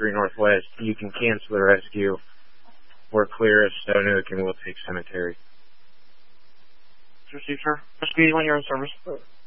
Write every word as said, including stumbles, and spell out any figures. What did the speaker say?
three Northwest. You can cancel the rescue. We're clear of Stone Oak and we'll take cemetery. Received, sir. Rescue eighty-one, you're in service.